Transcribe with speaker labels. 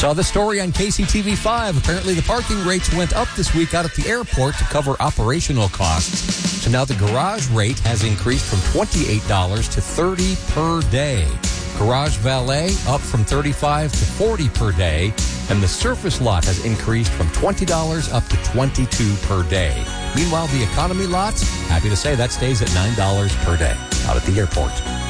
Speaker 1: Saw the story on KCTV5. Apparently, the parking rates went up this week out at the airport to cover operational costs. So now the garage rate has increased from $28 to $30 per day. Garage valet up from $35 to $40 per day. And the surface lot has increased from $20 up to $22 per day. Meanwhile, the economy lots, happy to say that stays at $9 per day out at the airport.